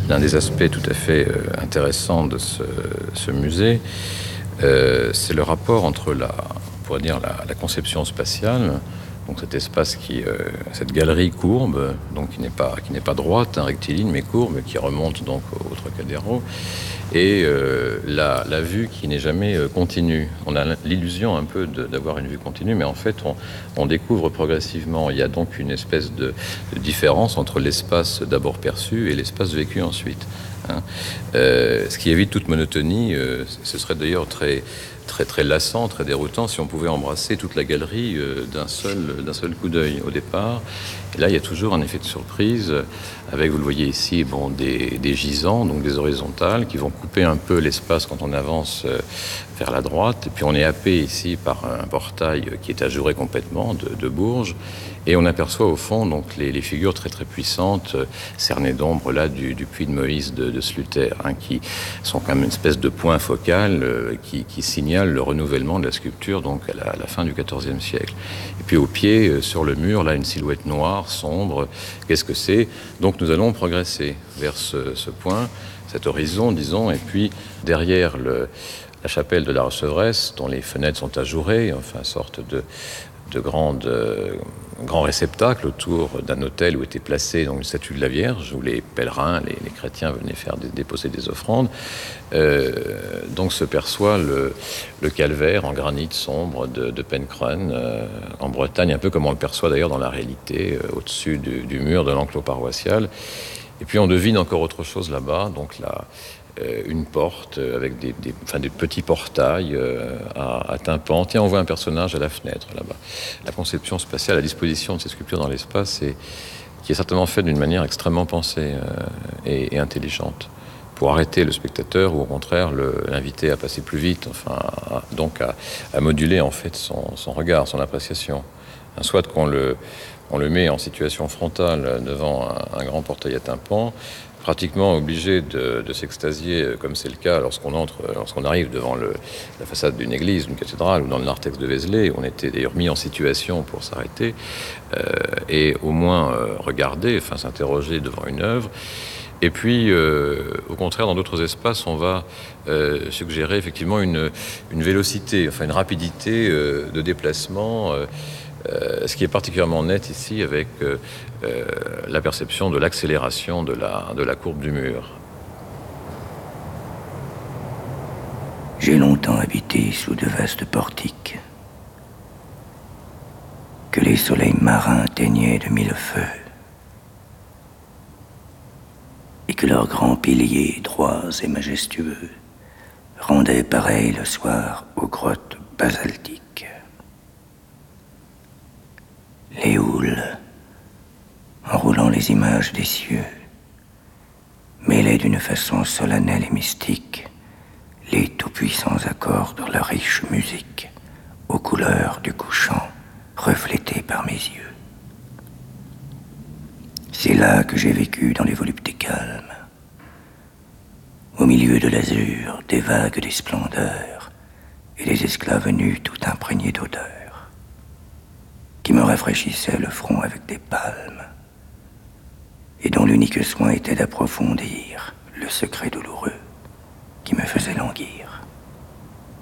L'un des aspects tout à fait intéressants de ce musée, c'est le rapport entre on pourrait dire la conception spatiale, donc cet espace cette galerie courbe, donc qui n'est pas droite, rectiligne, mais courbe, qui remonte donc au Trocadéro, et la vue qui n'est jamais continue. On a l'illusion un peu d'avoir une vue continue, mais en fait, on découvre progressivement. Il y a donc une espèce de différence entre l'espace d'abord perçu et l'espace vécu ensuite. Ce qui évite toute monotonie. Ce serait d'ailleurs très lassant, très déroutant si on pouvait embrasser toute la galerie d'un seul coup d'œil au départ. Et là, il y a toujours un effet de surprise avec, vous le voyez ici, des gisants, donc des horizontales, qui vont couper un peu l'espace quand on avance vers la droite. Et puis on est happé ici par un portail qui est ajouré complètement de Bourges. Et on aperçoit au fond donc les figures très puissantes cernées d'ombre là du puits de Moïse de Sluter, qui sont quand même une espèce de point focal qui signale le renouvellement de la sculpture donc à la fin du XIVe siècle. Et puis au pied, sur le mur, là une silhouette noire, sombre. Qu'est-ce que c'est? Donc nous allons progresser vers ce point, cet horizon, disons, et puis derrière la chapelle de la Recevresse, dont les fenêtres sont ajourées, enfin sorte de grands réceptacles autour d'un autel où était placée donc une statue de la Vierge, où les pèlerins, les chrétiens venaient déposer des offrandes. Donc se perçoit le calvaire en granit sombre de Pencrön, en Bretagne, un peu comme on le perçoit d'ailleurs dans la réalité, au-dessus du mur de l'enclos paroissial. Et puis on devine encore autre chose là-bas, donc une porte avec des petits portails à tympans. Tiens, on voit un personnage à la fenêtre là-bas. La conception spatiale, la disposition de ces sculptures dans l'espace, qui est certainement faite d'une manière extrêmement pensée et intelligente, pour arrêter le spectateur ou au contraire l'inviter à passer plus vite, donc à moduler en fait son regard, son appréciation. Soit qu'on le met en situation frontale devant un grand portail à tympans, pratiquement obligé de s'extasier, comme c'est le cas lorsqu'on arrive devant la façade d'une église, d'une cathédrale, ou dans le narthex de Vézelay, où on était d'ailleurs mis en situation pour s'arrêter, et au moins regarder, s'interroger devant une œuvre. Et puis, au contraire, dans d'autres espaces, on va suggérer effectivement une vélocité, une rapidité de déplacement, ce qui est particulièrement net ici avec la perception de l'accélération de la courbe du mur. J'ai longtemps habité sous de vastes portiques que les soleils marins teignaient de mille feux et que leurs grands piliers droits et majestueux rendaient pareil le soir aux grottes basaltiques. Les houles, enroulant les images des cieux, mêlaient d'une façon solennelle et mystique les tout-puissants accords de leur riche musique aux couleurs du couchant reflétées par mes yeux. C'est là que j'ai vécu dans les voluptés calmes, au milieu de l'azur, des vagues des splendeurs et des esclaves nus tout imprégnés d'odeurs, qui me rafraîchissait le front avec des palmes, et dont l'unique soin était d'approfondir le secret douloureux qui me faisait languir.